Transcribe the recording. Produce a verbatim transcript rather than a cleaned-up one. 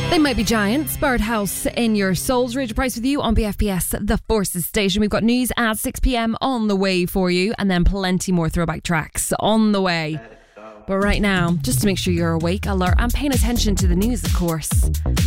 They Might Be Giants, Birdhouse in your Souls. Rachel Price with you on B F P S, the Forces Station. We've got news at six p.m. on the way for you, and then plenty more throwback tracks on the way. But right now, just to make sure you're awake, alert, and paying attention to the news, of course,